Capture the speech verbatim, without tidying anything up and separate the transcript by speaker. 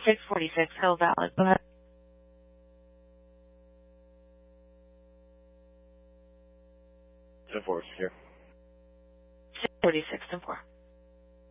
Speaker 1: six forty-six Hill Valley. Go ahead.
Speaker 2: ten four, secure.
Speaker 1: six forty-six, ten four.